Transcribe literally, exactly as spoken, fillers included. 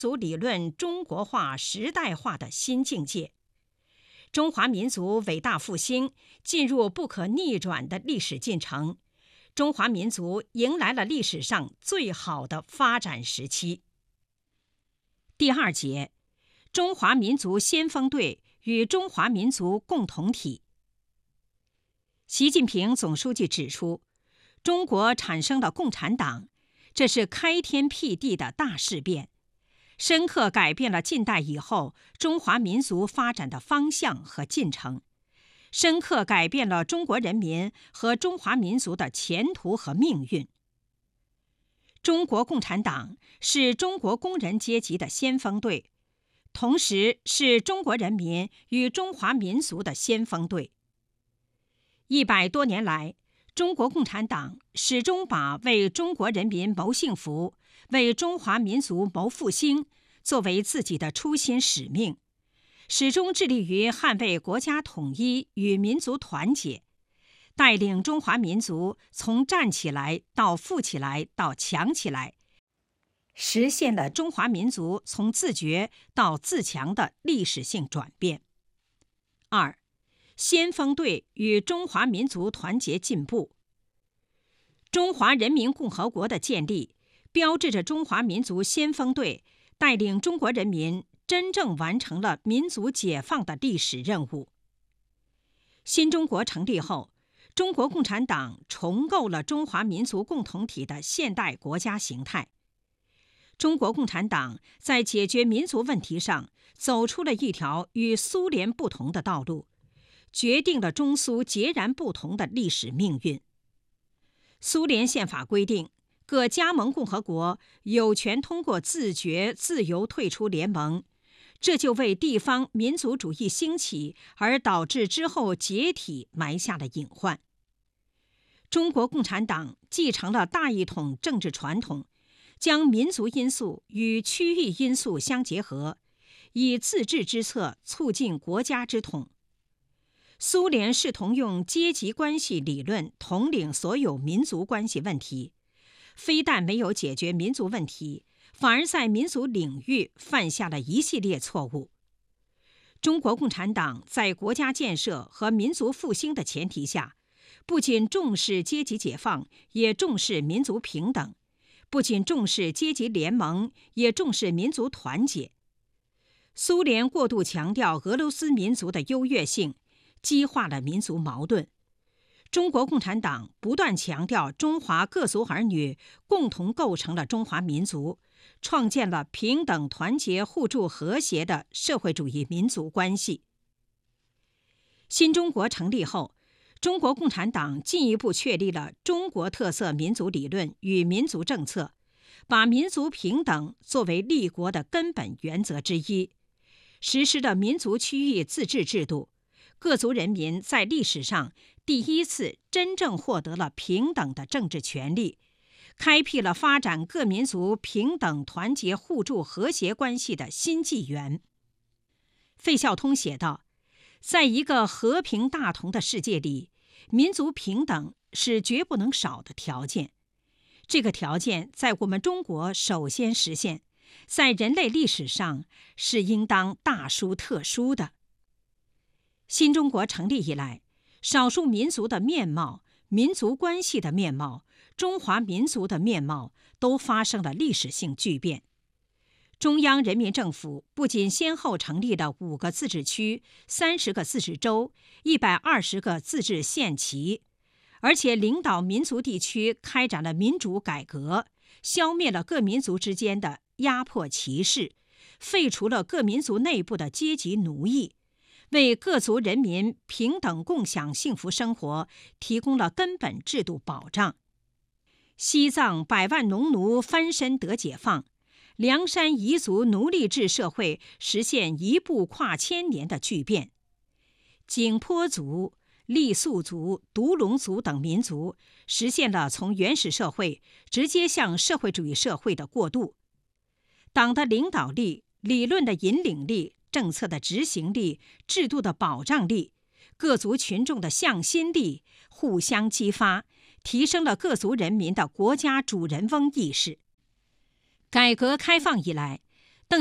族理论中国化时代化的新境界。中华民族伟大复兴进入不可逆转的历史进程，中华民族迎来了历史上最好的发展时期。第二节，中华民族先锋队与中华民族共同体。习近平总书记指出，中国产生了共产党，这是开天辟地的大事变，深刻改变了近代以后中华民族发展的方向和进程，深刻改变了中国人民和中华民族的前途和命运。中国共产党是中国工人阶级的先锋队，同时是中国人民与中华民族的先锋队。一百多年来，中国共产党始终把为中国人民谋幸福、为中华民族谋复兴作为自己的初心使命，始终致力于捍卫国家统一与民族团结，带领中华民族从站起来到富起来到强起来，实现了中华民族从自觉到自强的历史性转变。二、先锋队与中华民族团结进步。中华人民共和国的建立，标志着中华民族先锋队带领中国人民真正完成了民族解放的历史任务。新中国成立后，中国共产党重构了中华民族共同体的现代国家形态。中国共产党在解决民族问题上走出了一条与苏联不同的道路，决定了中苏截然不同的历史命运。苏联宪法规定，各加盟共和国有权通过自决自由退出联盟，这就为地方民族主义兴起而导致之后解体埋下了隐患。中国共产党继承了大一统政治传统，将民族因素与区域因素相结合，以自治之策促进国家之统。苏联试图用阶级关系理论统领所有民族关系问题，非但没有解决民族问题，反而在民族领域犯下了一系列错误。中国共产党在国家建设和民族复兴的前提下，不仅重视阶级解放，也重视民族平等；不仅重视阶级联盟，也重视民族团结。苏联过度强调俄罗斯民族的优越性，激化了民族矛盾。中国共产党不断强调中华各族儿女共同构成了中华民族，创建了平等、团结、互助、和谐的社会主义民族关系。新中国成立后，中国共产党进一步确立了中国特色民族理论与民族政策，把民族平等作为立国的根本原则之一，实施了民族区域自治制度。各族人民在历史上第一次真正获得了平等的政治权利，开辟了发展各民族平等、团结、互助、和谐关系的新纪元。费孝通写道，在一个和平大同的世界里，民族平等是绝不能少的条件。这个条件在我们中国首先实现，在人类历史上是应当大书特书的。新中国成立以来，少数民族的面貌、民族关系的面貌、中华民族的面貌都发生了历史性巨变。中央人民政府不仅先后成立了五个自治区、三十个自治州、一百二十个自治县旗，而且领导民族地区开展了民主改革，消灭了各民族之间的压迫歧视，废除了各民族内部的阶级奴役，为各族人民平等共享幸福生活提供了根本制度保障。西藏百万农奴翻身得解放，凉山彝族奴隶制社会实现一步跨千年的巨变。景颇族、傈僳族、独龙族等民族实现了从原始社会直接向社会主义社会的过渡。党的领导力、理论的引领力、政策的执行力、制度的保障力、各族群众的向心力互相激发，提升了各族人民的国家主人翁意识。改革开放以来，